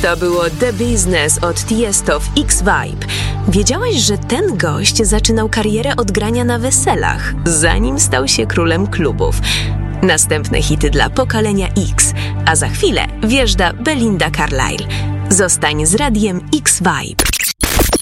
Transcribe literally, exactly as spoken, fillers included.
To było The Business od Tiesto w X-Vibe. Wiedziałeś, że ten gość zaczynał karierę od grania na weselach, zanim stał się królem klubów. Następne hity dla pokolenia X, a za chwilę wjeżdża Belinda Carlisle. Zostań z radiem X-Vibe.